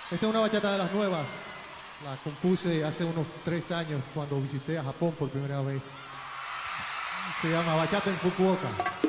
Esta es una bachata de las nuevas. La compuse hace unos 3 años cuando visité a Japón por primera vez. Se llama Bachata en Fukuoka.